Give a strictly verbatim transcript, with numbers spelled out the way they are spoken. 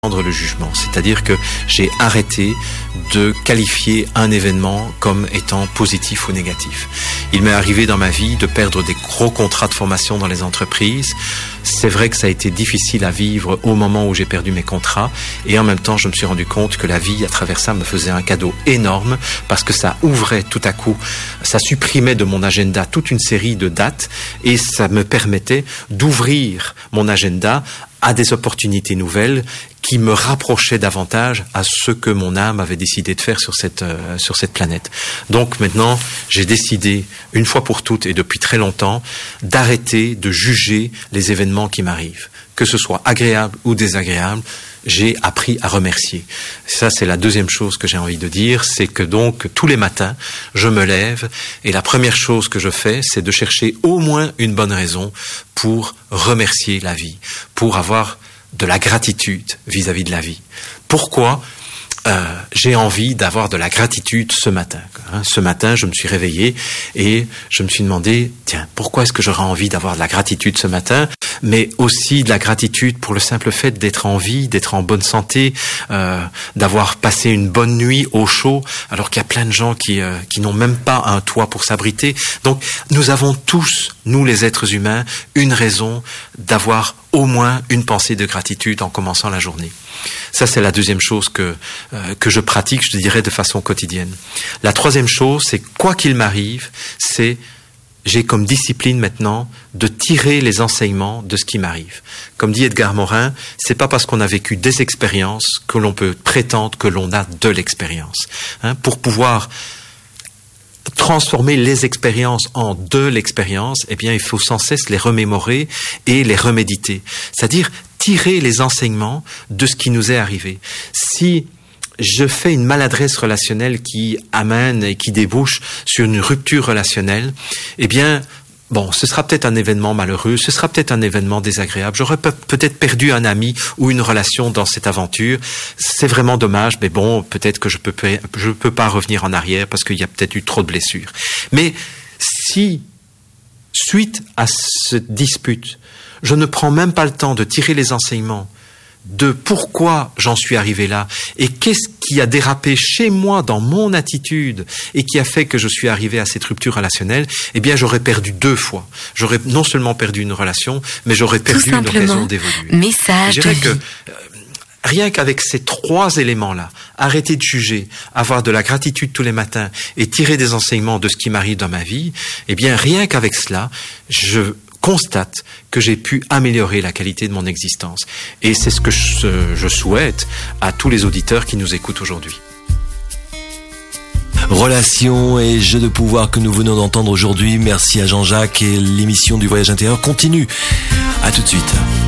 le jugement, c'est-à-dire que j'ai arrêté de qualifier un événement comme étant positif ou négatif. Il m'est arrivé dans ma vie de perdre des gros contrats de formation dans les entreprises. C'est vrai que ça a été difficile à vivre au moment où j'ai perdu mes contrats, et en même temps je me suis rendu compte que la vie à travers ça me faisait un cadeau énorme, parce que ça ouvrait tout à coup, ça supprimait de mon agenda toute une série de dates, et ça me permettait d'ouvrir mon agenda à des opportunités nouvelles qui me rapprochaient davantage à ce que mon âme avait décidé de faire sur cette euh, sur cette planète. Donc maintenant, j'ai décidé, une fois pour toutes et depuis très longtemps, d'arrêter de juger les événements qui m'arrivent. Que ce soit agréable ou désagréable, j'ai appris à remercier. Ça, c'est la deuxième chose que j'ai envie de dire, c'est que donc, tous les matins, je me lève et la première chose que je fais, c'est de chercher au moins une bonne raison pour remercier la vie, pour avoir de la gratitude vis-à-vis de la vie. Pourquoi euh, j'ai envie d'avoir de la gratitude ce matin? Hein, ce matin, je me suis réveillé et je me suis demandé, tiens, pourquoi est-ce que j'aurais envie d'avoir de la gratitude ce matin? Mais aussi de la gratitude pour le simple fait d'être en vie, d'être en bonne santé, euh, d'avoir passé une bonne nuit au chaud, alors qu'il y a plein de gens qui, euh, qui n'ont même pas un toit pour s'abriter. Donc, nous avons tous, nous les êtres humains, une raison d'avoir au moins une pensée de gratitude en commençant la journée. Ça, c'est la deuxième chose que euh, que je pratique, je dirais, de façon quotidienne. La troisième chose, c'est quoi qu'il m'arrive, c'est j'ai comme discipline maintenant de tirer les enseignements de ce qui m'arrive. Comme dit Edgar Morin, c'est pas parce qu'on a vécu des expériences que l'on peut prétendre que l'on a de l'expérience. Hein, pour pouvoir transformer les expériences en de l'expérience, eh bien, il faut sans cesse les remémorer et les reméditer. C'est-à-dire tirer les enseignements de ce qui nous est arrivé. Si je fais une maladresse relationnelle qui amène et qui débouche sur une rupture relationnelle, eh bien, bon, ce sera peut-être un événement malheureux, ce sera peut-être un événement désagréable. J'aurais peut-être perdu un ami ou une relation dans cette aventure. C'est vraiment dommage, mais bon, peut-être que je peux, je peux pas revenir en arrière parce qu'il y a peut-être eu trop de blessures. Mais si, suite à cette dispute, je ne prends même pas le temps de tirer les enseignements de pourquoi j'en suis arrivé là et qu'est-ce qui a dérapé chez moi dans mon attitude et qui a fait que je suis arrivé à cette rupture relationnelle, eh bien j'aurais perdu deux fois. J'aurais non seulement perdu une relation, mais j'aurais perdu une occasion d'évoluer. Message Je dirais que euh, rien qu'avec ces trois éléments-là, arrêter de juger, avoir de la gratitude tous les matins et tirer des enseignements de ce qui m'arrive dans ma vie, eh bien rien qu'avec cela, je constate que j'ai pu améliorer la qualité de mon existence. Et c'est ce que je, je souhaite à tous les auditeurs qui nous écoutent aujourd'hui. Relations et jeux de pouvoir que nous venons d'entendre aujourd'hui. Merci à Jean-Jacques, et l'émission du Voyage intérieur continue. À tout de suite.